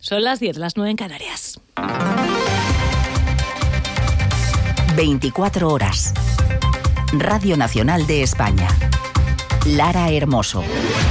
Son las 10, las 9 en Canarias. 24 horas. Radio Nacional de España. Lara Hermoso.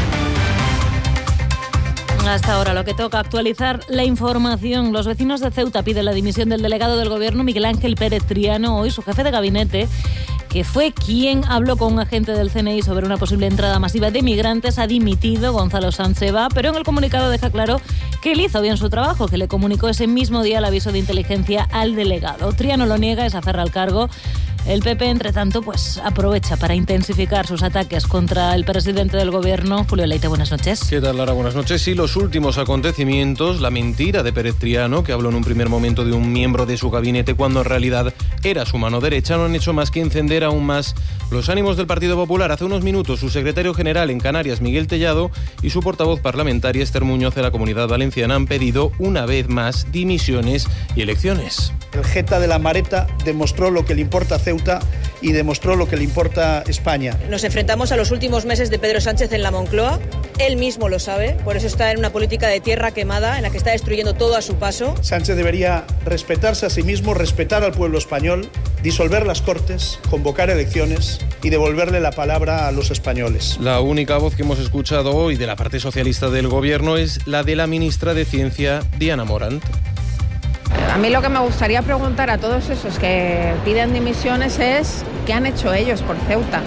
Hasta ahora lo que toca, actualizar la información. Los vecinos de Ceuta piden la dimisión del delegado del Gobierno, Miguel Ángel Pérez Triano. Hoy su jefe de gabinete, que fue quien habló con un agente del CNI sobre una posible entrada masiva de migrantes, ha dimitido. Gonzalo Sancheva, pero en el comunicado deja claro que él hizo bien su trabajo, que le comunicó ese mismo día el aviso de inteligencia al delegado. Triano lo niega y se aferra al cargo. El PP, entre tanto, pues aprovecha para intensificar sus ataques contra el presidente del Gobierno. Julio Leite, buenas noches. ¿Qué tal, Lara? Buenas noches. Sí, los últimos acontecimientos, la mentira de Pérez Triano, que habló en un primer momento de un miembro de su gabinete cuando en realidad era su mano derecha, no han hecho más que encender aún más los ánimos del Partido Popular. Hace unos minutos, su secretario general en Canarias, Miguel Tellado, y su portavoz parlamentaria, Esther Muñoz, de la Comunidad Valenciana, han pedido una vez más dimisiones y elecciones. El jeta de la Mareta demostró lo que le importa a Ceuta y demostró lo que le importa a España. Nos enfrentamos a los últimos meses de Pedro Sánchez en la Moncloa. Él mismo lo sabe, por eso está en una política de tierra quemada en la que está destruyendo todo a su paso. Sánchez debería respetarse a sí mismo, respetar al pueblo español, disolver las Cortes, convocar elecciones y devolverle la palabra a los españoles. La única voz que hemos escuchado hoy de la parte socialista del Gobierno es la de la ministra de Ciencia, Diana Morant. A mí lo que me gustaría preguntar a todos esos que piden dimisiones es ¿qué han hecho ellos por Ceuta?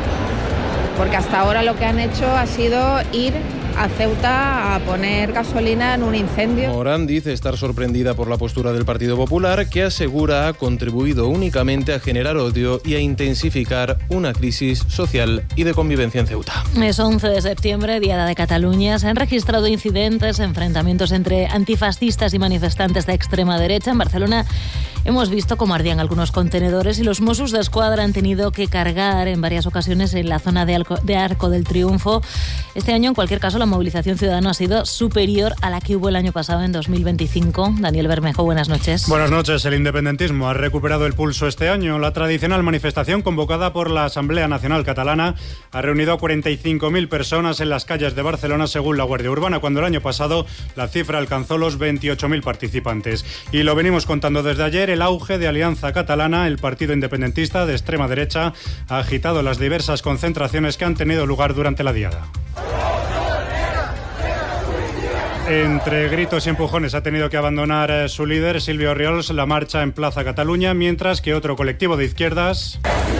Porque hasta ahora lo que han hecho ha sido ir a Ceuta a poner gasolina en un incendio. Morán dice estar sorprendida por la postura del Partido Popular, que asegura ha contribuido únicamente a generar odio y a intensificar una crisis social y de convivencia en Ceuta. Es 11 de septiembre, Diada de Cataluña. Se han registrado incidentes, enfrentamientos entre antifascistas y manifestantes de extrema derecha. En Barcelona hemos visto cómo ardían algunos contenedores y los Mossos d'Esquadra han tenido que cargar en varias ocasiones en la zona de Arco del Triunfo. Este año, en cualquier caso, la movilización ciudadana ha sido superior a la que hubo el año pasado, en 2025. Daniel Bermejo, buenas noches. Buenas noches. El independentismo ha recuperado el pulso este año. La tradicional manifestación convocada por la Asamblea Nacional Catalana ha reunido a 45.000 personas en las calles de Barcelona, según la Guardia Urbana, cuando el año pasado la cifra alcanzó los 28.000 participantes. Y lo venimos contando desde ayer, el auge de Alianza Catalana, el partido independentista de extrema derecha, ha agitado las diversas concentraciones que han tenido lugar durante la diada. Entre gritos y empujones ha tenido que abandonar su líder, Silvio Oriols, la marcha en Plaza Cataluña, mientras que otro colectivo de izquierdas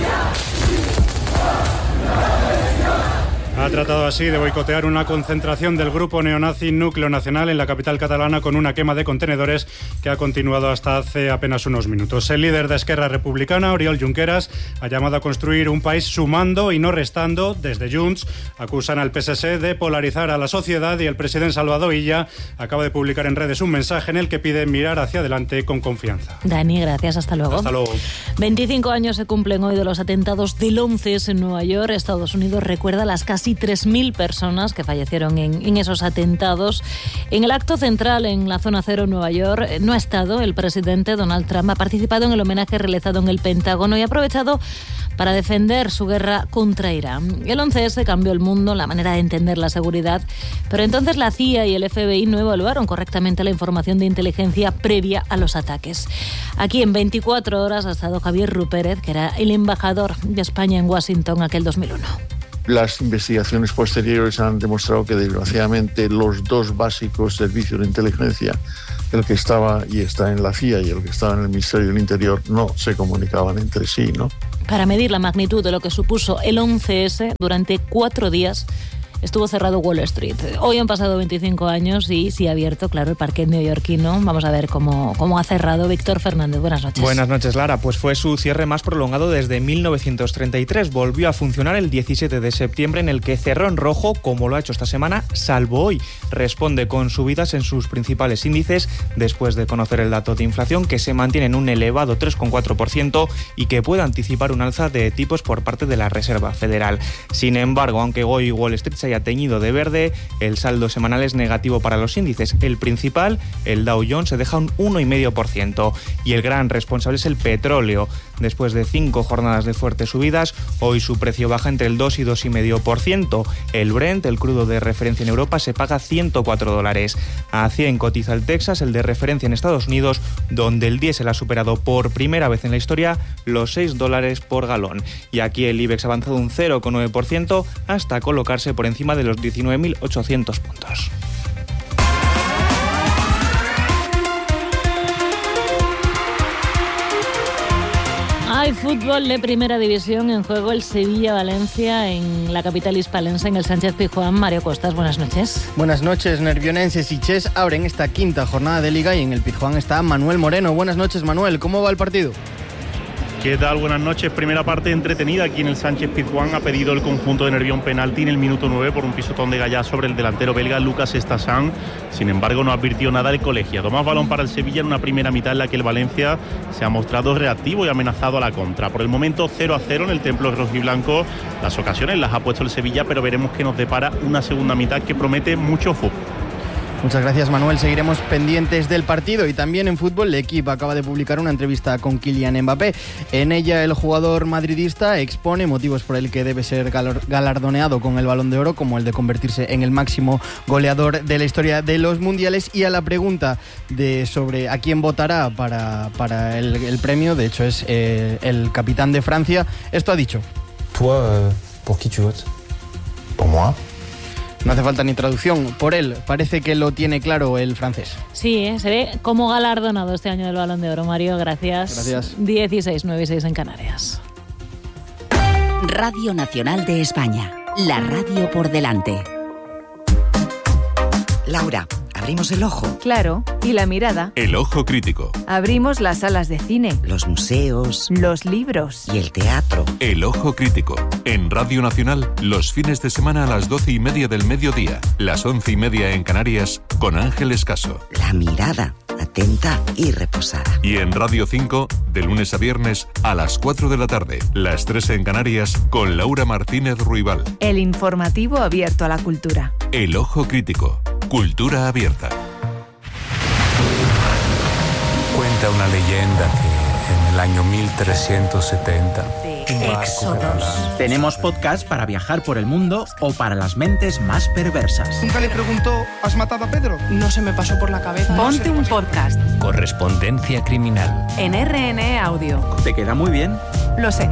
ha tratado así de boicotear una concentración del grupo neonazi Núcleo Nacional en la capital catalana con una quema de contenedores que ha continuado hasta hace apenas unos minutos. El líder de Esquerra Republicana, Oriol Junqueras, ha llamado a construir un país sumando y no restando. Desde Junts acusan al PSC de polarizar a la sociedad y el presidente Salvador Illa acaba de publicar en redes un mensaje en el que pide mirar hacia adelante con confianza. Dani, gracias. Hasta luego. Hasta luego. 25 años se cumplen hoy de los atentados del 11S en Nueva York. Estados Unidos recuerda las casi 3.000 personas que fallecieron en esos atentados. En el acto central en la zona cero en Nueva York no ha estado el presidente Donald Trump. Ha participado en el homenaje realizado en el Pentágono y ha aprovechado para defender su guerra contra Irán. El 11S cambió el mundo, la manera de entender la seguridad, pero entonces la CIA y el FBI no evaluaron correctamente la información de inteligencia previa a los ataques. Aquí en 24 horas ha estado Javier Rupérez, que era el embajador de España en Washington aquel 2001. Las investigaciones posteriores han demostrado que desgraciadamente los dos básicos servicios de inteligencia, el que estaba y está en la CIA y el que estaba en el Ministerio del Interior, no se comunicaban entre sí, ¿no? Para medir la magnitud de lo que supuso el 11S, durante 4 días estuvo cerrado Wall Street. Hoy han pasado 25 años y sí ha abierto, claro, el parquet neoyorquino. Vamos a ver cómo ha cerrado. Víctor Fernández, buenas noches. Buenas noches, Lara. Pues fue su cierre más prolongado desde 1933. Volvió a funcionar el 17 de septiembre, en el que cerró en rojo, como lo ha hecho esta semana, salvo hoy. Responde con subidas en sus principales índices después de conocer el dato de inflación, que se mantiene en un elevado 3,4% y que puede anticipar un alza de tipos por parte de la Reserva Federal. Sin embargo, aunque hoy Wall Street se haya teñido de verde, el saldo semanal es negativo para los índices. El principal, el Dow Jones, se deja un 1,5%, y el gran responsable es el petróleo. después de 5 jornadas de fuertes subidas. Hoy su precio baja entre el 2 y 2,5%. El Brent, el crudo de referencia en Europa, se paga $104. A 100 cotiza el Texas, el de referencia en Estados Unidos, donde el diésel ha superado por primera vez en la historia los $6 por galón. Y aquí el IBEX ha avanzado un 0,9% hasta colocarse por encima de los 19.800 puntos. Hay fútbol de primera división en juego, el Sevilla-Valencia en la capital hispalense, en el Sánchez-Pizjuán. Mario Costas, buenas noches. Buenas noches. Nervionenses y Ches abren esta quinta jornada de Liga y en el Pizjuán está Manuel Moreno. Buenas noches, Manuel. ¿Cómo va el partido? ¿Qué tal? Buenas noches. Primera parte entretenida aquí en el Sánchez-Pizjuán. Ha pedido el conjunto de Nervión penalti en el minuto 9 por un pisotón de Gallá sobre el delantero belga Lucas Estassán. Sin embargo, no advirtió nada el colegiado. Más balón para el Sevilla en una primera mitad en la que el Valencia se ha mostrado reactivo y amenazado a la contra. Por el momento 0-0 en el templo rojiblanco. Las ocasiones las ha puesto el Sevilla, pero veremos que nos depara una segunda mitad que promete mucho fútbol. Muchas gracias, Manuel. Seguiremos pendientes del partido. Y también en fútbol, el equipo acaba de publicar una entrevista con Kylian Mbappé. En ella, el jugador madridista expone motivos por el que debe ser galardoneado con el Balón de Oro, como el de convertirse en el máximo goleador de la historia de los mundiales. Y a la pregunta sobre a quién votará para el premio, de hecho es el capitán de Francia, esto ha dicho. Toi, ¿por qui tu votes? Por moi. No hace falta ni traducción. Por él, parece que lo tiene claro el francés. Sí, se ve como galardonado este año del Balón de Oro. Mario, gracias. Gracias. 16:96 en Canarias. Radio Nacional de España. La radio por delante. Laura, ¿abrimos el ojo? Claro, y la mirada. El ojo crítico. Abrimos las salas de cine. Los museos. Los libros. Y el teatro. El ojo crítico. En Radio Nacional, los fines de semana a las 12:30 del mediodía, las 11:30 en Canarias, con Ángel Escaso. La mirada, atenta y reposada. Y en Radio 5, de lunes a viernes, a las 4 de la tarde, las 3 en Canarias, con Laura Martínez Ruibal. El informativo abierto a la cultura. El ojo crítico. Cultura abierta. Cuenta una leyenda que en el año 1370... Éxodos. Tenemos podcast para viajar por el mundo o para las mentes más perversas. Nunca le preguntó, ¿has matado a Pedro? No se me pasó por la cabeza. Ponte un podcast. Correspondencia criminal. En RN Audio. ¿Te queda muy bien? Lo sé.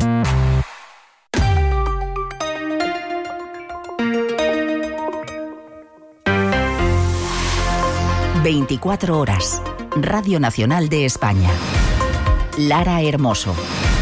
...24 horas. Radio Nacional de España. Lara Hermoso.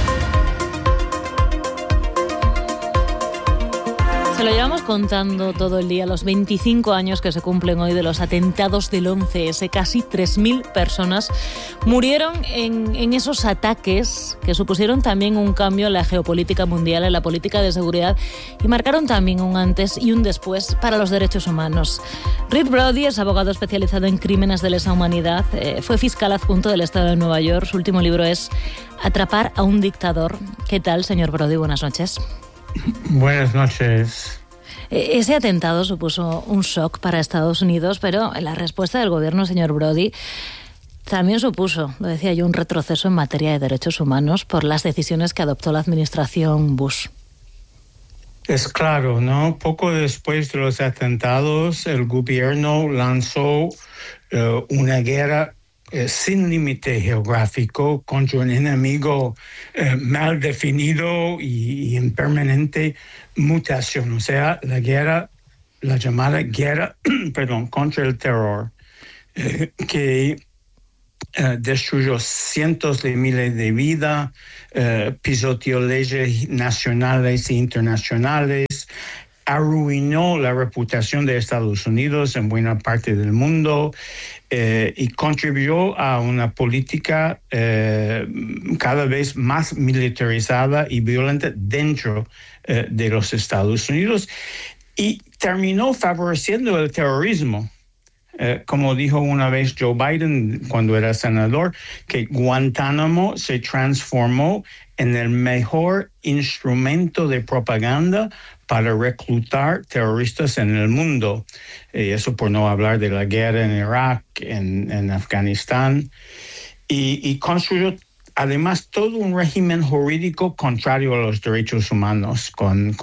Se lo llevamos contando todo el día, los 25 años que se cumplen hoy de los atentados del 11S. Casi 3.000 personas murieron en esos ataques que supusieron también un cambio en la geopolítica mundial, en la política de seguridad, y marcaron también un antes y un después para los derechos humanos. Reed Brody es abogado especializado en crímenes de lesa humanidad, fue fiscal adjunto del Estado de Nueva York. Su último libro es Atrapar a un dictador. ¿Qué tal, señor Brody? Buenas noches. Buenas noches. Ese atentado supuso un shock para Estados Unidos, pero la respuesta del gobierno, señor Brody, también supuso, lo decía yo, un retroceso en materia de derechos humanos por las decisiones que adoptó la administración Bush. Es claro, ¿no? Poco después de los atentados, el gobierno lanzó una guerra sin límite geográfico contra un enemigo mal definido y en permanente mutación. O sea, la llamada guerra contra el terror, que destruyó cientos de miles de vidas, pisoteó leyes nacionales e internacionales, arruinó la reputación de Estados Unidos en buena parte del mundo y contribuyó a una política cada vez más militarizada y violenta dentro de los Estados Unidos, y terminó favoreciendo el terrorismo. Como dijo una vez Joe Biden cuando era senador, que Guantánamo se transformó en el mejor instrumento de propaganda para reclutar terroristas en el mundo. Eso por no hablar de la guerra en Irak, en Afganistán. Y construyó además todo un régimen jurídico contrario a los derechos humanos, con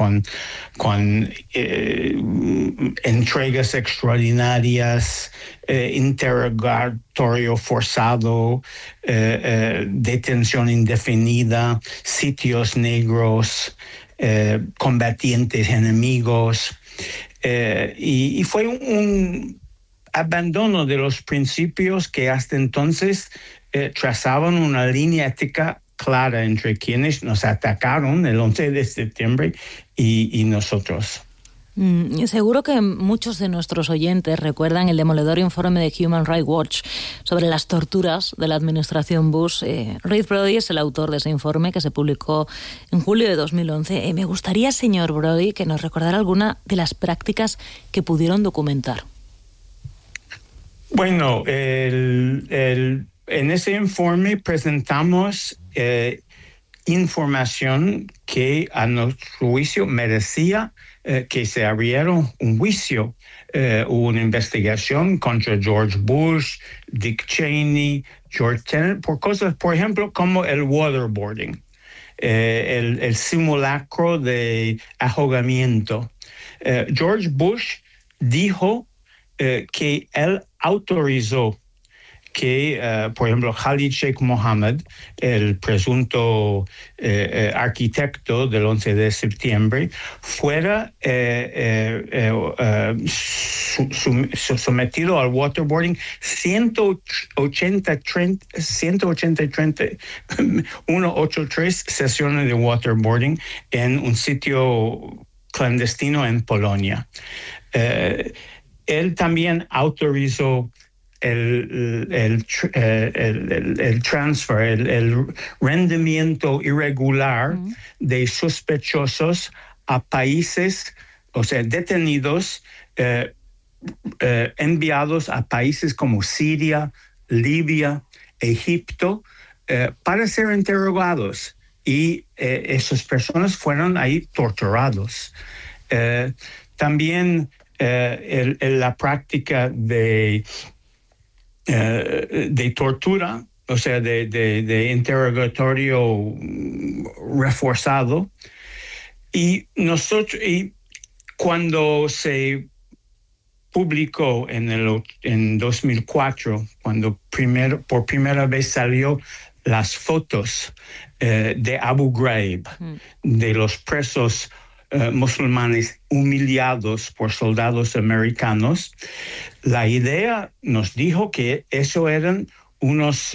entregas extraordinarias, interrogatorio forzado, detención indefinida, sitios negros, combatientes enemigos, y fue un abandono de los principios que hasta entonces trazaban una línea ética clara entre quienes nos atacaron el 11 de septiembre y nosotros. Seguro que muchos de nuestros oyentes recuerdan el demoledor informe de Human Rights Watch sobre las torturas de la administración Bush. Reid Brody es el autor de ese informe que se publicó en julio de 2011. Me gustaría, señor Brody, que nos recordara alguna de las prácticas que pudieron documentar. Bueno, en ese informe presentamos información que a nuestro juicio merecía que se abriera un juicio. Hubo una investigación contra George Bush, Dick Cheney, George Tenet, por cosas, por ejemplo, como el waterboarding, el simulacro de ahogamiento. George Bush dijo que él autorizó que, por ejemplo, Khalid Sheikh Mohammed, el presunto arquitecto del 11 de septiembre, fuera sometido al waterboarding 183 sesiones de waterboarding en un sitio clandestino en Polonia. Él también autorizó el transfer, el rendimiento irregular de sospechosos a países, o sea, detenidos, enviados a países como Siria, Libia, Egipto, para ser interrogados. Y esas personas fueron ahí torturados. También la práctica de tortura, o sea, de interrogatorio reforzado. Y cuando se publicó en 2004, cuando por primera vez salió las fotos de Abu Ghraib, de los presos musulmanes humillados por soldados americanos, la idea nos dijo que eso eran unas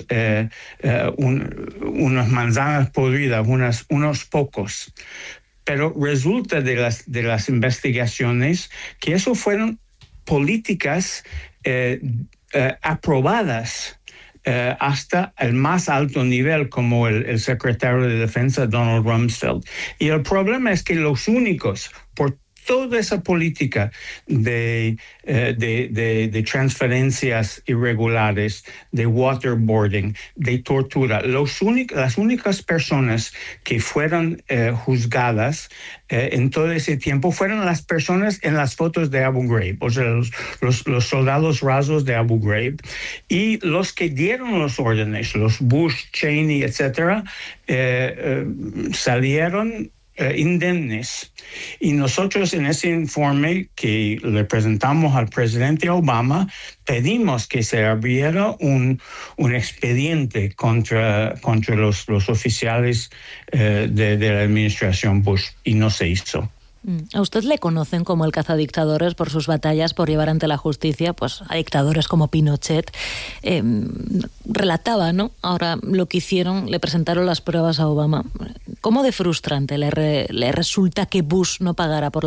manzanas podridas, unos pocos. Pero resulta de las investigaciones que eso fueron políticas aprobadas hasta el más alto nivel, como el secretario de Defensa, Donald Rumsfeld. Y el problema es que los únicos, por toda esa política de transferencias irregulares, de waterboarding, de tortura, las únicas personas que fueron juzgadas en todo ese tiempo fueron las personas en las fotos de Abu Ghraib, o sea, los soldados rasos de Abu Ghraib, y los que dieron los órdenes, los Bush, Cheney, etcétera, salieron indemnes. Y nosotros en ese informe que le presentamos al presidente Obama pedimos que se abriera un expediente contra los oficiales de la administración Bush, y no se hizo. A usted le conocen como el cazadictadores por sus batallas por llevar ante la justicia pues a dictadores como Pinochet. Relataba, ¿no? Ahora lo que hicieron, le presentaron las pruebas a Obama. ¿Cómo de frustrante le resulta que Bush no pagara por